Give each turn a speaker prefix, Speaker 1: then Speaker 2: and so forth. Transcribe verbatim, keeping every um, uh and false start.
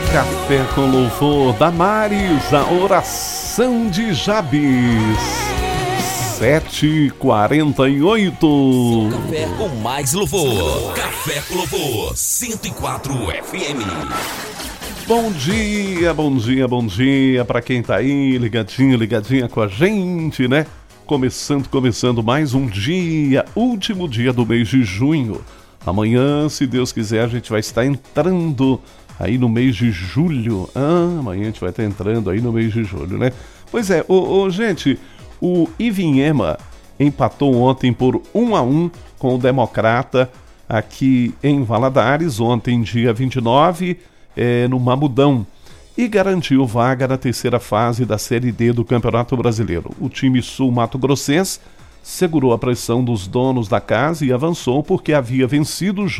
Speaker 1: Café com Louvor, Damares, a oração de Jabes. sete e quarenta e oito.
Speaker 2: Café com mais louvor. Café com Louvor, cento e quatro F M.
Speaker 1: Bom dia, bom dia, bom dia para quem tá aí, ligadinho, ligadinha com a gente, né? Começando, começando mais um dia, último dia do mês de junho. Amanhã, se Deus quiser, a gente vai estar entrando aí no mês de julho. Ah, amanhã a gente vai estar entrando aí no mês de julho, né? Pois é, ô, ô, gente, o Ivinhema empatou ontem por um a um com o Democrata aqui em Valadares, ontem, dia vinte e nove, é, no Mamudão, e garantiu vaga na terceira fase da Série D do Campeonato Brasileiro. O time sul-mato-grossense segurou a pressão dos donos da casa e avançou porque havia vencido o jogo.